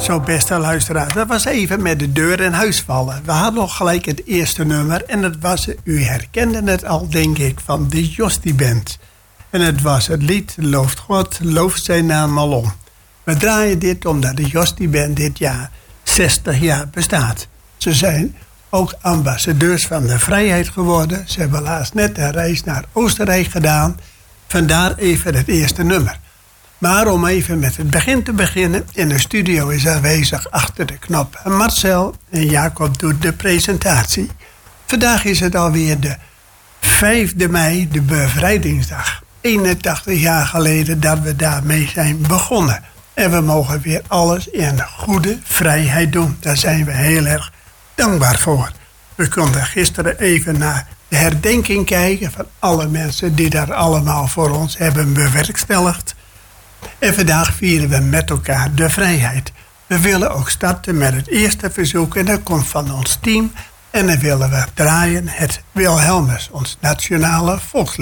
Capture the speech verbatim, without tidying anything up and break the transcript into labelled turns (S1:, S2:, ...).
S1: Zo, beste luisteraars, dat was even met de deur in huis vallen. We hadden nog gelijk het eerste nummer en het was, u herkende het al, denk ik, van de Jostie Band. En het was het lied Looft God, looft zijn naam alom. We draaien dit omdat de Jostie Band dit jaar zestig jaar bestaat. Ze zijn ook ambassadeurs van de vrijheid geworden. Ze hebben laatst net een reis naar Oostenrijk gedaan. Vandaar even het eerste nummer. Maar om even met het begin te beginnen, in de studio is aanwezig achter de knop Marcel en Jacob doet de presentatie. Vandaag is het alweer de vijfde mei, de bevrijdingsdag. eenentachtig jaar geleden dat we daarmee zijn begonnen. En we mogen weer alles in goede vrijheid doen. Daar zijn we heel erg dankbaar voor. We konden gisteren even naar de herdenking kijken van alle mensen die daar allemaal voor ons hebben bewerkstelligd. En vandaag vieren we met elkaar de vrijheid. We willen ook starten met het eerste verzoek en dat komt van ons team. En dan willen we draaien het Wilhelmus, ons nationale volkslied.